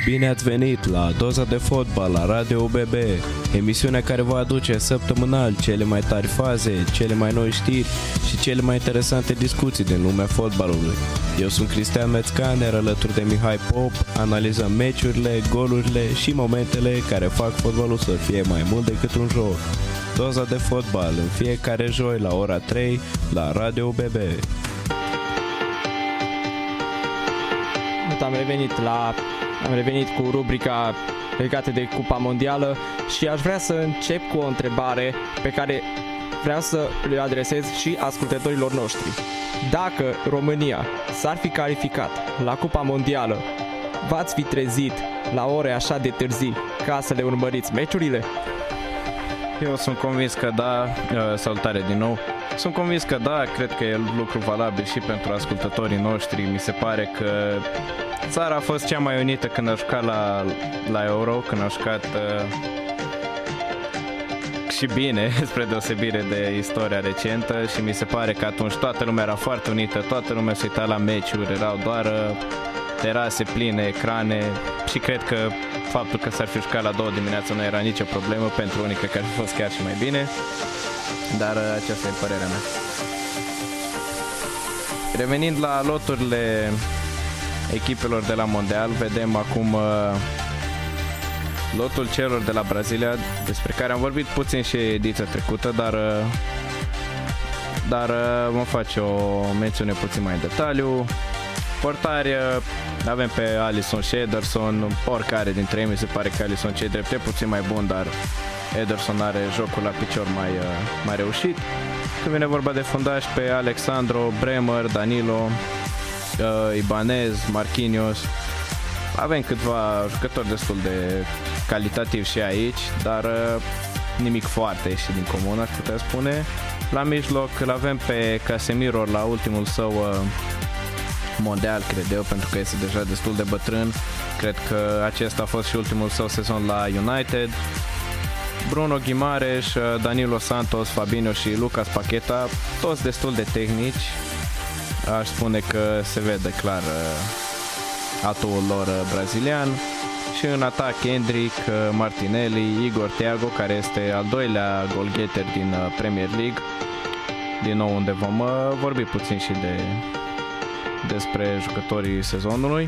Bine ați venit la Doza de Fotbal la Radio UBB, emisiunea care vă aduce săptămânal cele mai tari faze, cele mai noi știri și cele mai interesante discuții din lumea fotbalului. Eu sunt Cristian Mețcaner, alături de Mihai Pop, analizăm meciurile, golurile și momentele care fac fotbalul să fie mai mult decât un joc. Doza de Fotbal în fiecare joi la ora 3 la Radio UBB. Am revenit cu rubrica legată de Cupa Mondială și aș vrea să încep cu o întrebare pe care vreau să le adresez și ascultătorilor noștri. Dacă România s-ar fi calificat la Cupa Mondială, v-ați fi trezit la ore așa de târzii ca să le urmăriți meciurile? Eu sunt convins că da. Salutare din nou. Sunt convins că da, cred că e lucru valabil și pentru ascultătorii noștri. Mi se pare că țara a fost cea mai unită când a jucat la Euro, când a jucat și bine, spre deosebire de istoria recentă, și mi se pare că atunci toată lumea era foarte unită, toată lumea se uita la meciuri, erau doar terase pline, ecrane, și cred că faptul că s-ar fi jucat la 2 dimineața nu era nicio problemă, pentru unii cred că ar fi fost chiar și mai bine, dar aceasta e părerea mea. Revenind la loturile echipelor de la Mondial, vedem acum lotul celor de la Brazilia, despre care am vorbit puțin și ediția trecută, dar vom face o mențiune puțin mai în detaliu. Portari avem pe Alisson și Ederson, oricare dintre ei, mi se pare că Alisson cei drept e puțin mai bun, dar Ederson are jocul la picior mai reușit. Când vine vorba de fundaș, pe Alexandro, Bremer, Danilo, Ibanez, Marquinhos, avem câțiva jucători destul de calitativ și aici, dar nimic foarte ieșit din comun, aș putea spune. La mijloc îl avem pe Casemiro la ultimul său mondial, cred eu, pentru că este deja destul de bătrân. Cred că acesta a fost și ultimul său sezon la United. Bruno Guimaraes, Danilo Santos, Fabinho și Lucas Paqueta, toți destul de tehnici. Aș spune că se vede clar atuul lor brazilian. Și în atac Endrick, Martinelli, Igor Thiago, care este al doilea goalgetter din Premier League, din nou unde vom vorbi puțin și despre jucătorii sezonului.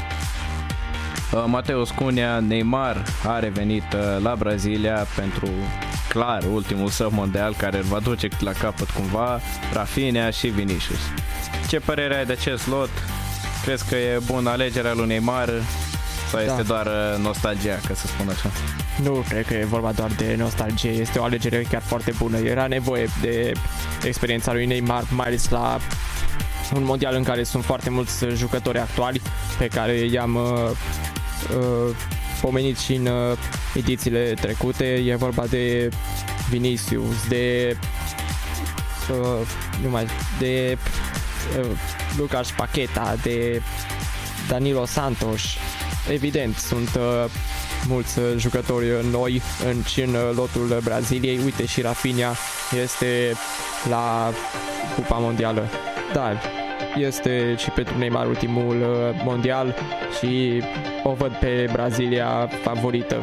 Mateus Cunha, Neymar a revenit la Brazilia pentru clar ultimul său mondial, care îl va duce la capăt cumva, Rafinha și Vinicius. Ce părere ai de acest lot? Crezi că e bună alegerea lui Neymar sau este doar nostalgia, ca să spun așa? Nu cred că e vorba doar de nostalgie, este o alegere chiar foarte bună. Era nevoie de experiența lui Neymar, mai ales la un mondial în care sunt foarte mulți jucători actuali pe care i-am pomenit și în edițiile trecute. E vorba de Vinicius, de Lucas Paqueta, de Danilo Santos. Evident, sunt mulți jucători noi în lotul Braziliei. Uite, și Rafinha este la Cupa Mondială. Da, este și pentru Neymar ultimul mondial și o văd pe Brazilia favorită.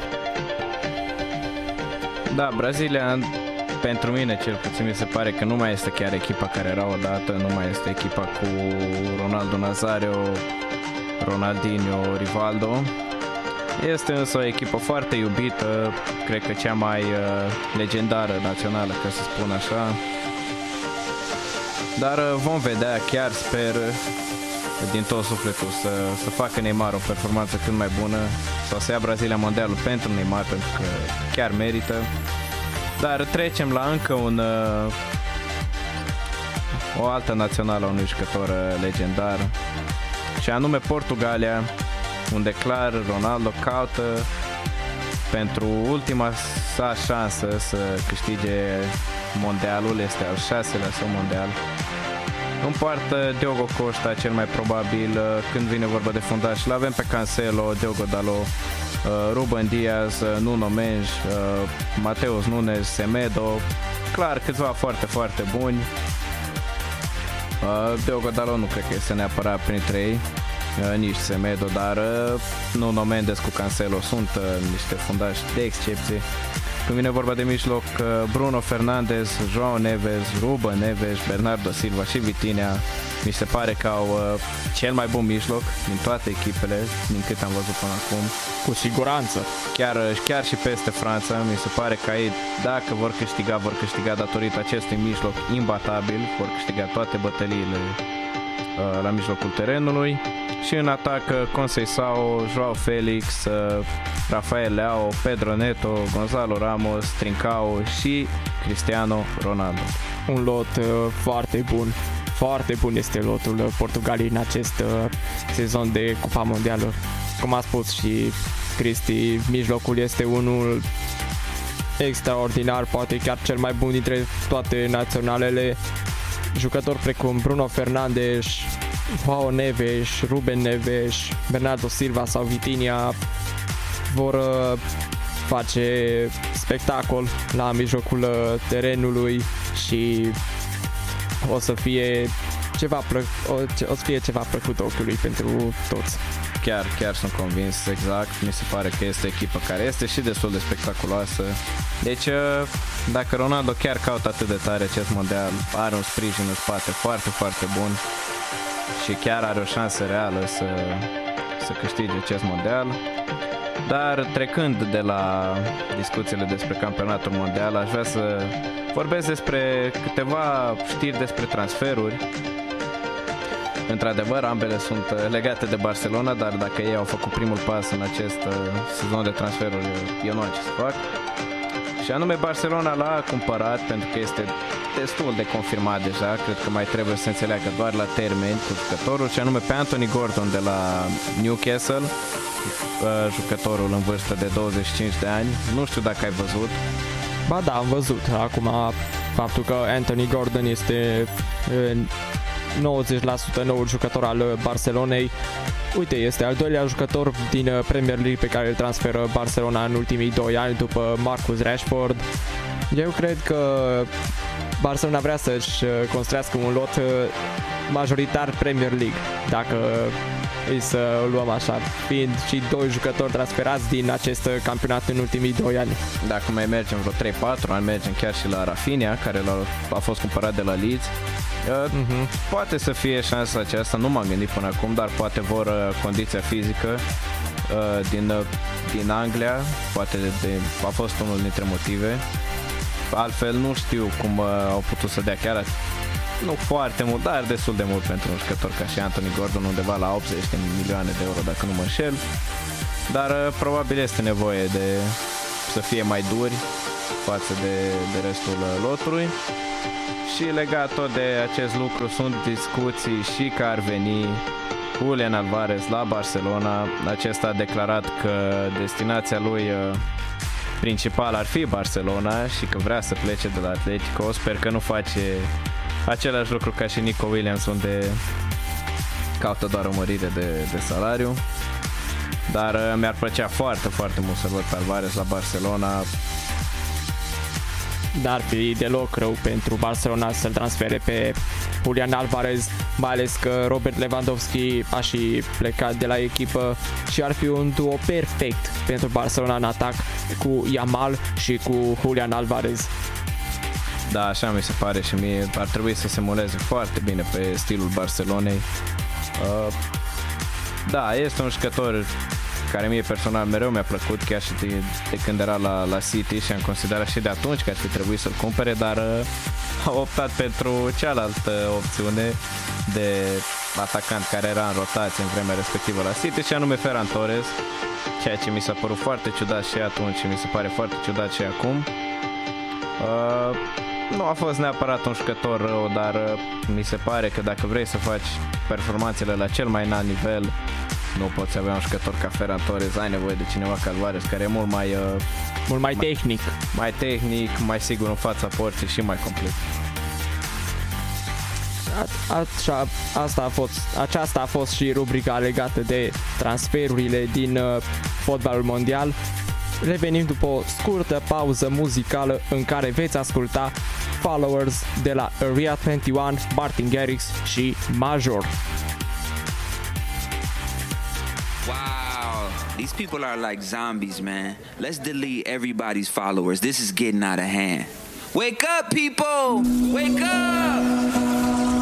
Da, Brazilia, pentru mine cel puțin, mi se pare că nu mai este chiar echipa care era odată, nu mai este echipa cu Ronaldo Nazario, Ronaldinho, Rivaldo. Este însă o echipă foarte iubită, cred că cea mai legendară națională, ca să spun așa. Dar vom vedea, chiar sper din tot sufletul să facă Neymar o performanță cât mai bună, sau să ia Brazilia mondialul pentru Neymar, pentru că chiar merită. Dar trecem la încă o altă națională a unui jucător legendar, și anume Portugalia, unde clar Ronaldo caută pentru ultima sa șansă să câștige mondialul, este al 6-lea său mondial. În poartă Diogo Costa, cel mai probabil. Când vine vorba de fundaș, l-avem pe Cancelo, Diogo Dalot, Ruben Dias, Nuno Mendes, Mateus Nunes, Semedo, clar câțiva foarte, foarte buni. Diogo Dalot nu cred că este neapărat printre ei. nici Semedo, dar Nuno Mendes cu Cancelo sunt niște fundași de excepție. Când vine vorba de mijloc, Bruno Fernandes, João Neves, Ruben Neves, Bernardo Silva și Vitinha mi se pare că au cel mai bun mijloc din toate echipele, din cât am văzut până acum. Cu siguranță. Chiar și peste Franța, mi se pare că aici, dacă vor câștiga datorită acestui mijloc imbatabil, vor câștiga toate bătăliile la mijlocul terenului. Și în atac Conceição, João Felix, Rafael Leao, Pedro Neto, Gonzalo Ramos, Trincao și Cristiano Ronaldo. Un lot foarte bun. Foarte bun este lotul Portugaliei în acest sezon de Cupa Mondială. Cum a spus și Cristi, mijlocul este unul extraordinar, poate chiar cel mai bun dintre toate naționalele. Jucători precum Bruno Fernandes, João Neves, Ruben Neves, Bernardo Silva sau Vitinha vor face spectacol la mijlocul terenului și o să fie ceva plăcut ochiului pentru toți. Chiar sunt convins, exact. Mi se pare că este o echipă care este și destul de spectaculoasă. Deci, dacă Ronaldo chiar caută atât de tare acest mondial, are un sprijin în spate foarte, foarte bun și chiar are o șansă reală să câștige acest mondial. Dar trecând de la discuțiile despre campionatul mondial, aș vrea să vorbesc despre câteva știri despre transferuri. Într-adevăr, ambele sunt legate de Barcelona, dar dacă ei au făcut primul pas în acest sezon de transferuri, eu nu am ce să fac. Și anume, Barcelona l-a cumpărat pentru că este destul de confirmat deja, cred că mai trebuie să se înțeleagă doar la termeni cu jucătorul, și anume pe Anthony Gordon de la Newcastle, jucătorul în vârstă de 25 de ani. Nu știu dacă ai văzut. Ba da, am văzut. Acum, faptul că Anthony Gordon este 90% noul jucător al Barcelonei. Uite, este al doilea jucător din Premier League pe care îl transferă Barcelona în ultimii 2 ani după Marcus Rashford. Eu cred că Barcelona vrea să-și construiască un lot majoritar Premier League, dacă îi să luăm așa, fiind și 2 jucători transferați din acest campionat în ultimii 2 ani. Dacă mai mergem vreo 3-4 ani, mergem chiar și la Rafinha, care a fost cumpărat de la Leeds. Poate să fie șansa aceasta, nu m-am gândit până acum, dar poate vor condiția fizică din Anglia, poate a fost unul dintre motive. Altfel nu știu cum au putut să dea chiar nu foarte mult, dar destul de mult pentru un jucător ca și Anthony Gordon, undeva la 80 de milioane de euro dacă nu mă înșel. Dar probabil este nevoie de să fie mai duri față de restul lotului. Și legat tot de acest lucru sunt discuții și că ar veni Julian Alvarez la Barcelona. Acesta a declarat că destinația lui principală ar fi Barcelona și că vrea să plece de la Atletico. Sper că nu face același lucru ca și Nico Williams, unde caută doar o mărire de salariu. Dar mi-ar plăcea foarte, foarte mult să văd pe Alvarez la Barcelona. N-ar fi deloc rău pentru Barcelona să-l transfere pe Julian Alvarez, mai ales că Robert Lewandowski a și plecat de la echipă și ar fi un duo perfect pentru Barcelona în atac, cu Yamal și cu Julian Alvarez. Da, așa mi se pare și mie, ar trebui să se moleze foarte bine pe stilul Barcelonei. Da, este un jucător care mie personal mereu mi-a plăcut, chiar și de când era la City, și am considerat și de atunci că ar fi trebuit să-l cumpere, dar au optat pentru cealaltă opțiune de atacant care era în rotație în vremea respectivă la City, și anume Ferran Torres, ceea ce mi s-a părut foarte ciudat și atunci și mi se pare foarte ciudat și acum. Nu a fost neapărat un jucător rău, dar mi se pare că dacă vrei să faci performanțele la cel mai înalt nivel, nu poți avea un jucător ca Ferran Torres, ai nevoie de cineva ca Alvarez, care e mult mai tehnic. Mai tehnic, mai sigur în fața porții și mai complet. Aceasta a fost și rubrica legată de transferurile din fotbalul mondial. Revenim după o scurtă pauză muzicală în care veți asculta Followers de la Area 21, Martin Garrix și Major. Wow, these people are like zombies, man. Let's delete everybody's followers. This is getting out of hand. Wake up, people! Wake up!